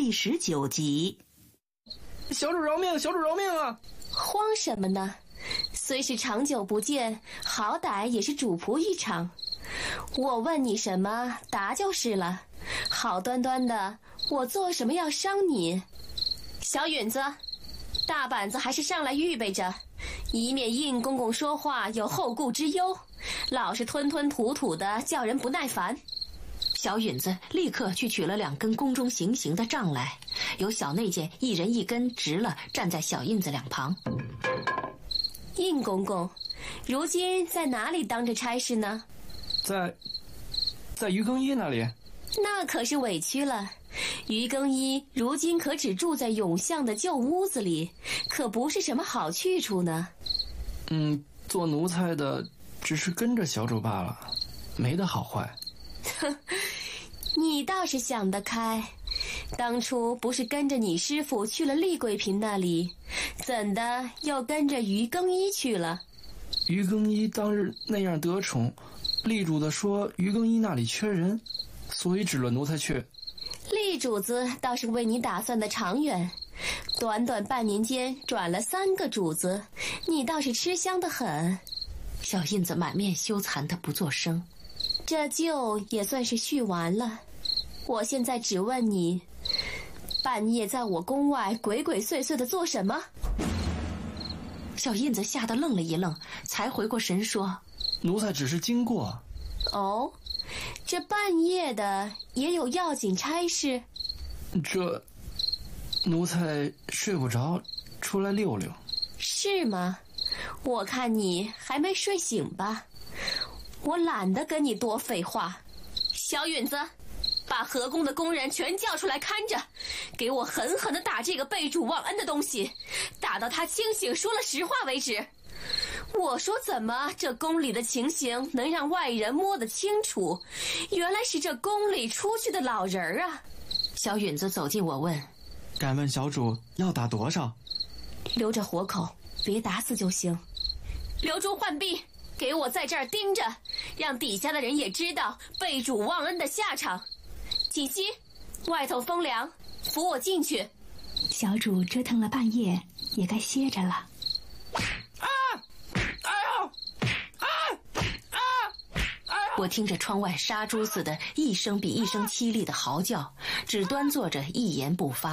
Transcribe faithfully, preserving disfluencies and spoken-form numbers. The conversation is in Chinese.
第十九集。 小主饶命，小主饶命啊！ 慌什么呢？虽是长久不见，好歹也是主仆一场。我问你什么，答就是了。好端端的，我做什么要伤你？小允子，大板子还是上来预备着，以免应公公说话有后顾之忧，老是吞吞吐吐的，叫人不耐烦。 小允子立刻去取了两根宫中行刑的杖来，由小内监一人一根直了，站在小印子两旁。 应公公，如今在哪里当着差事呢？ 在，在于更衣那里。 那可是委屈了。于更衣如今可只住在永巷的旧屋子里，可不是什么好去处呢。 嗯，做奴才的只是跟着小主罢了，没得好坏。 哼，你倒是想得开。当初不是跟着你师傅去了厉贵嫔那里，怎的又跟着于更衣去了？ 于更衣当日那样得宠，厉主的说于更衣那里缺人，所以指了奴才去。 厉主子倒是为你打算的长远，短短半年间转了三个主子，你倒是吃香的很。 小印子满面羞惭的不作声。 这旧也算是续完了。我现在只问你，半夜在我宫外鬼鬼祟祟的做什么？ 小印子吓得愣了一愣，才回过神说： 奴才只是经过。 哦，这半夜的也有要紧差事？ 这奴才睡不着，出来溜溜。 是吗？我看你还没睡醒吧。我懒得跟你多废话。小允子，把河宫的工人全叫出来看着，给我狠狠地打这个背主忘恩的东西，打到他清醒说了实话为止。我说怎么这宫里的情形能让外人摸得清楚？原来是这宫里出去的老人儿啊！ 小允子走近我问： 敢问小主要打多少？ 留着活口，别打死就行。留住浣碧，给我在这儿盯着，让底下的人也知道背主忘恩的下场。锦溪，外头风凉，扶我进去。 小主折腾了半夜，也该歇着了。 啊！哎呦！啊！啊！哎呦！ 我听着窗外杀猪似的，一声比一声凄厉的嚎叫，只端坐着一言不发。